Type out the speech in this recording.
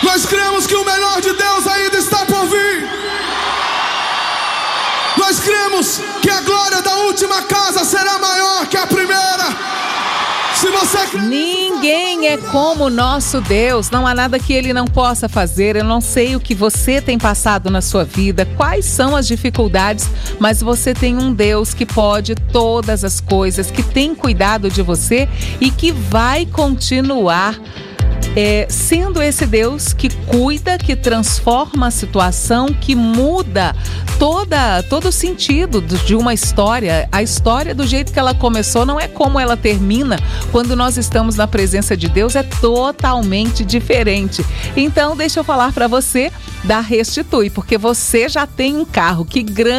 Nós cremos que o melhor de Deus ainda está por vir. Nós cremos que a glória da última casa será maior que a primeira. Se você crê... Ninguém é como o nosso Deus. Não há nada que Ele não possa fazer. Eu não sei o que você tem passado na sua vida, quais são as dificuldades, mas você tem um Deus que pode todas as coisas, que tem cuidado de você e que vai continuar sendo esse Deus que cuida, que transforma a situação, que muda todo o sentido de uma história. A história, do jeito que ela começou, não é como ela termina. Quando nós estamos na presença de Deus, é totalmente diferente. Então, deixa eu falar para você da Restitui, porque você já tem um carro. Que grande